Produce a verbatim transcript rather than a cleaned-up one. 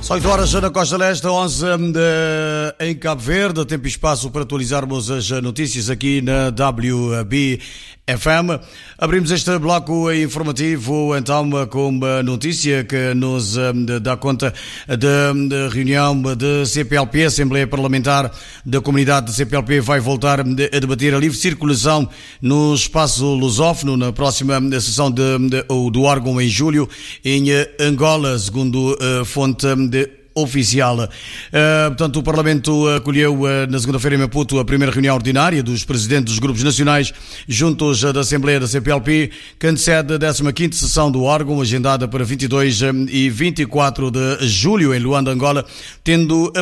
São oito horas na Costa Leste, onze de, em Cabo Verde. Tempo e espaço para atualizarmos as notícias aqui na W B F M. Abrimos este bloco informativo então com uma notícia que nos dá conta da reunião da C P L P. A Assembleia Parlamentar da Comunidade da C P L P vai voltar a debater a livre circulação no espaço lusófono na próxima sessão de, de, do órgão em julho em Angola, segundo a fonte de oficial. Uh, portanto, o Parlamento acolheu uh, na segunda-feira em Maputo a primeira reunião ordinária dos presidentes dos grupos nacionais juntos uh, da Assembleia da C P L P, que antecede a décima quinta sessão do órgão, agendada para vinte e dois e vinte e quatro de julho em Luanda, Angola, tendo